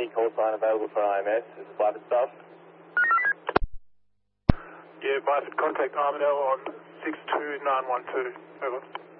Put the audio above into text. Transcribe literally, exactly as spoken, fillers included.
any call sign available for I M S? Is it Byford staff? Yeah, Byford, contact Armadale on six two nine one two. Over.